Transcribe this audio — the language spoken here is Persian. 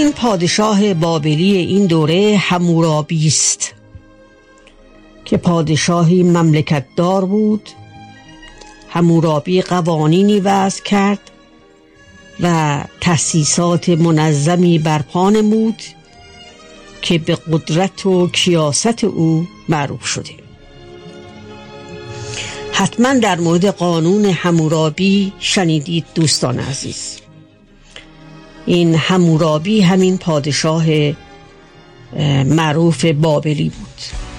این پادشاه بابلی این دوره حمورابی است که پادشاهی مملکت دار بود. حمورابی قوانینی وضع کرد و تأسیسات منظمی برپا نمود که به قدرت و کیاست او معروف شده. حتما در مورد قانون حمورابی شنیدید دوستان عزیز. این حمورابی همین پادشاه معروف بابلی بود.